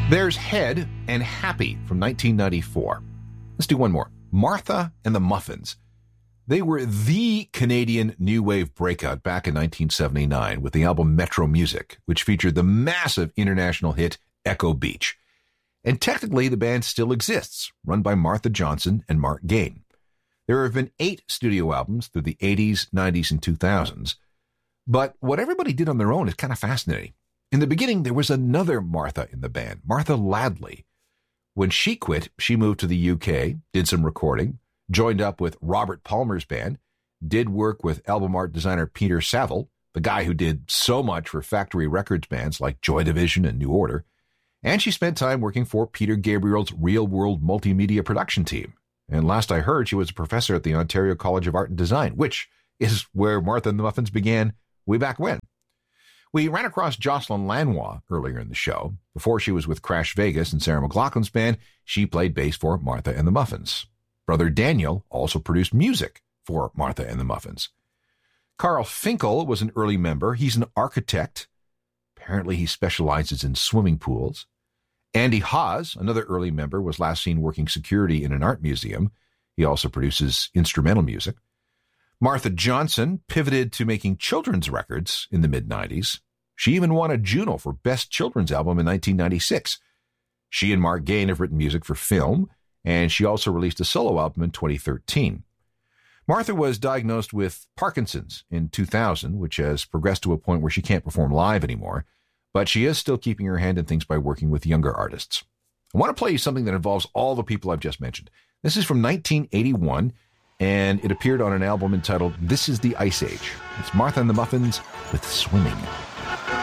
There's Head and Happy from 1994. Let's do one more. Martha and the Muffins. They were the Canadian new wave breakout back in 1979 with the album Metro Music, which featured the massive international hit Echo Beach. And technically, the band still exists, run by Martha Johnson and Mark Gain. There have been 8 studio albums through the 80s, 90s, and 2000s. But what everybody did on their own is kind of fascinating. In the beginning, there was another Martha in the band, Martha Ladley. When she quit, she moved to the UK, did some recording, joined up with Robert Palmer's band, did work with album art designer Peter Saville, the guy who did so much for Factory Records bands like Joy Division and New Order, and she spent time working for Peter Gabriel's Real World multimedia production team. And last I heard, she was a professor at the Ontario College of Art and Design, which is where Martha and the Muffins began way back when. We ran across Jocelyn Lanois earlier in the show. Before she was with Crash Vegas and Sarah McLachlan's band, she played bass for Martha and the Muffins. Brother Daniel also produced music for Martha and the Muffins. Carl Finkel was an early member. He's an architect. Apparently he specializes in swimming pools. Andy Haas, another early member, was last seen working security in an art museum. He also produces instrumental music. Martha Johnson pivoted to making children's records in the mid-90s. She even won a Juno for Best Children's Album in 1996. She and Mark Gain have written music for film, and she also released a solo album in 2013. Martha was diagnosed with Parkinson's in 2000, which has progressed to a point where she can't perform live anymore, but she is still keeping her hand in things by working with younger artists. I want to play you something that involves all the people I've just mentioned. This is from 1981, and it appeared on an album entitled This is the Ice Age. It's Martha and the Muffins with Swimming.